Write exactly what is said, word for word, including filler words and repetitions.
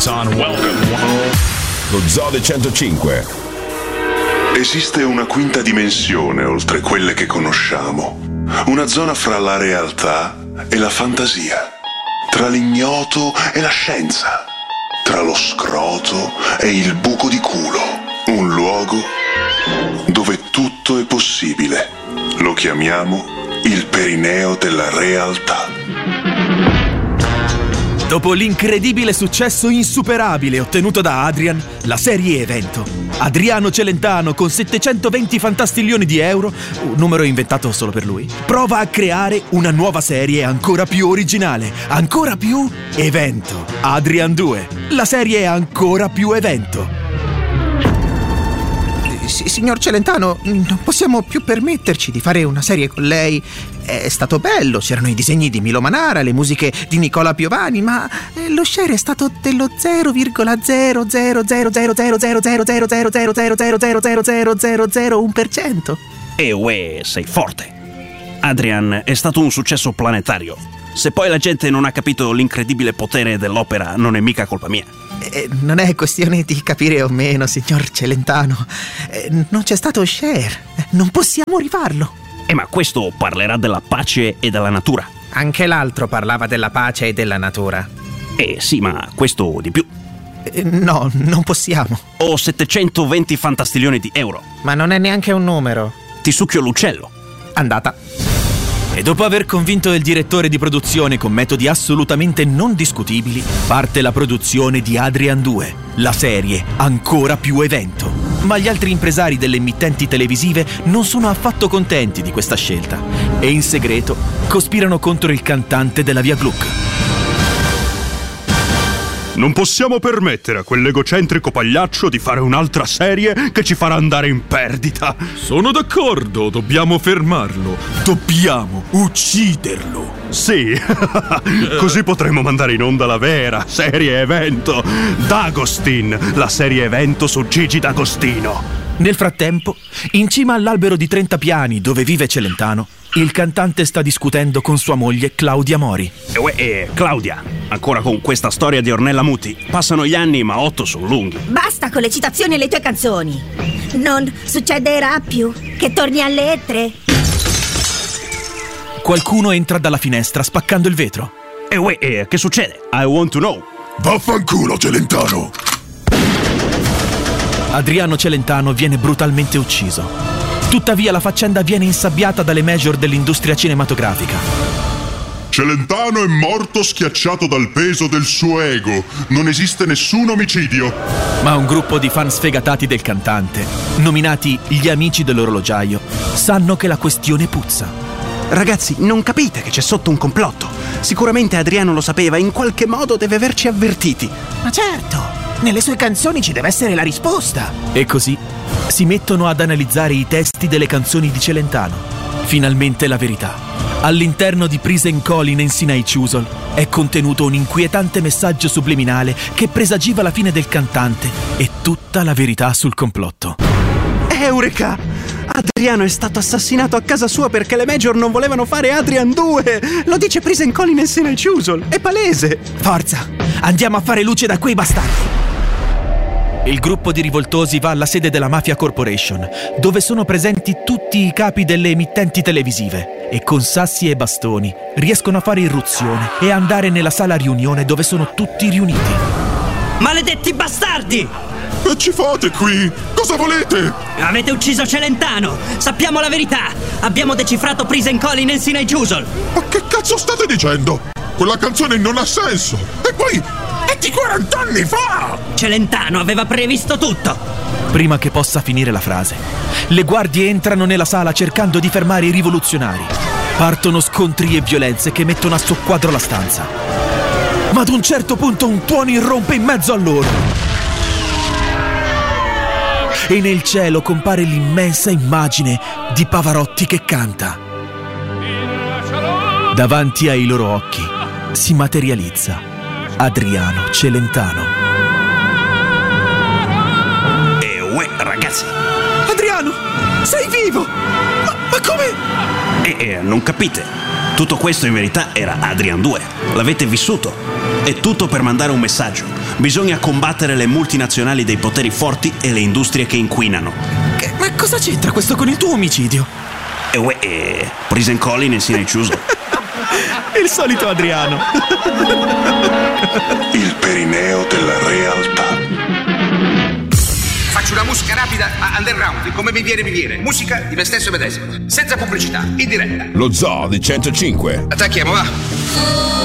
Lo Zode centocinque. Esiste una quinta dimensione oltre quelle che conosciamo, una zona fra la realtà e la fantasia, tra l'ignoto e la scienza, tra lo scroto e il buco di culo, un luogo dove tutto è possibile. Lo chiamiamo il perineo della realtà. Dopo l'incredibile successo insuperabile ottenuto da Adrian, la serie evento, Adriano Celentano con settecentoventi fantastiglioni di euro, un numero inventato solo per lui, prova a creare una nuova serie ancora più originale, ancora più evento. Adrian due, la serie è ancora più evento. S- signor Celentano, non possiamo più permetterci di fare una serie con lei. È stato bello, c'erano i disegni di Milo Manara, le musiche di Nicola Piovani, ma lo share è stato dello zero virgola zero zero zero zero zero zero zero zero zero zero zero zero zero zero zero zero uno per cento. E uè, sei forte. Adrian è stato un successo planetario. Se poi la gente non ha capito l'incredibile potere dell'opera, non è mica colpa mia. Eh, non è questione di capire o meno, signor Celentano. Eh, non c'è stato share. Non possiamo rifarlo. Eh, ma questo parlerà della pace e della natura. Anche l'altro parlava della pace e della natura. Eh sì, ma questo di più. Eh, no, non possiamo. Ho settecentoventi fantastiglioni di euro. Ma non è neanche un numero. Ti succhio l'uccello. Andata. E dopo aver convinto il direttore di produzione con metodi assolutamente non discutibili, parte la produzione di Adrian due, la serie ancora più evento. Ma gli altri impresari delle emittenti televisive non sono affatto contenti di questa scelta e in segreto cospirano contro il cantante della Via Gluck. Non possiamo permettere a quell'egocentrico pagliaccio di fare un'altra serie che ci farà andare in perdita. Sono d'accordo, dobbiamo fermarlo. Dobbiamo ucciderlo. Sì, così potremo mandare in onda la vera serie evento D'Agostin, la serie evento su Gigi D'Agostino. Nel frattempo, in cima all'albero di trenta piani dove vive Celentano, il cantante sta discutendo con sua moglie Claudia Mori. E uè, eh, Claudia, ancora con questa storia di Ornella Muti. Passano gli anni, ma otto sono lunghi. Basta con le citazioni alle tue canzoni. Non succederà più che torni alle lettere. Qualcuno entra dalla finestra spaccando il vetro. E uè, eh, che succede? I want to know. Vaffanculo, Celentano! Adriano Celentano viene brutalmente ucciso. Tuttavia la faccenda viene insabbiata dalle major dell'industria cinematografica. Celentano è morto schiacciato dal peso del suo ego. Non esiste nessun omicidio. Ma un gruppo di fan sfegatati del cantante, nominati gli Amici dell'Orologiaio, sanno che la questione puzza. Ragazzi, non capite che c'è sotto un complotto? Sicuramente Adriano lo sapeva e in qualche modo deve averci avvertiti. Ma certo! Nelle sue canzoni ci deve essere la risposta. E così si mettono ad analizzare i testi delle canzoni di Celentano. Finalmente la verità. All'interno di Prison Calling in Sinai Chusol è contenuto un inquietante messaggio subliminale che presagiva la fine del cantante e tutta la verità sul complotto. Eureka! Adriano è stato assassinato a casa sua perché le major non volevano fare Adrian due! Lo dice Prison Calling in Sinai Chusol! È palese! Forza! Andiamo a fare luce da quei bastardi! Il gruppo di rivoltosi va alla sede della Mafia Corporation, dove sono presenti tutti i capi delle emittenti televisive e con sassi e bastoni riescono a fare irruzione e andare nella sala riunione dove sono tutti riuniti. Maledetti bastardi! Che ci fate qui? Cosa volete? Avete ucciso Celentano! Sappiamo la verità! Abbiamo decifrato Prison Calling nel Sinai Chusol! Ma che cazzo state dicendo? Quella canzone non ha senso! E poi è di quaranta anni fa! Celentano aveva previsto tutto! Prima che possa finire la frase, le guardie entrano nella sala cercando di fermare i rivoluzionari. Partono scontri e violenze che mettono a soqquadro la stanza. Ma ad un certo punto un tuono irrompe in mezzo a loro. E nel cielo compare l'immensa immagine di Pavarotti che canta. Davanti ai loro occhi si materializza Adriano Celentano. E uè, ragazzi! Adriano, sei vivo! Ma, ma come? E eh, non capite? Tutto questo in verità era Adrian due. L'avete vissuto. È tutto per mandare un messaggio. Bisogna combattere le multinazionali dei poteri forti e le industrie che inquinano. Che, ma cosa c'entra questo con il tuo omicidio? E uè, eh, Prison Colin e Sinai Chiuso. Il solito Adriano. Il perineo della realtà. Faccio una musica rapida ma underground, come mi viene mi viene. Musica di me stesso medesimo, senza pubblicità, in diretta. Lo Zoo di centocinque. Attacchiamo, va.